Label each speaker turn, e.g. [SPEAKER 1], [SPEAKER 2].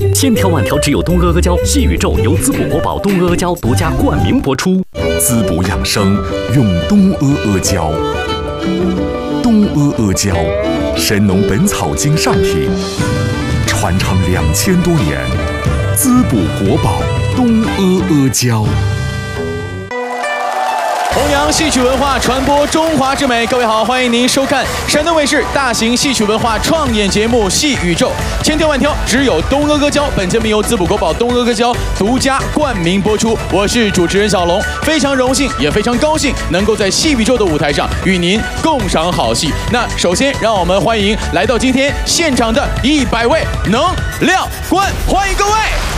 [SPEAKER 1] 千条万条只有东阿阿胶，细宇宙由滋补国宝东阿阿胶独家冠名播出。
[SPEAKER 2] 滋补养生用东阿阿胶，东阿阿胶，神农本草经上品，传承2000多年，滋补国宝东阿阿胶。
[SPEAKER 3] 弘扬戏曲文化，传播中华之美。各位好，欢迎您收看山东卫视大型戏曲文化创演节目《戏宇宙》，千挑万挑，只有东阿阿胶。本节目由滋补国宝东阿阿胶独家冠名播出。我是主持人小龙，非常荣幸，也非常高兴能够在戏宇宙的舞台上与您共赏好戏。那首先，让我们欢迎来到今天现场的100位能量官，欢迎各位！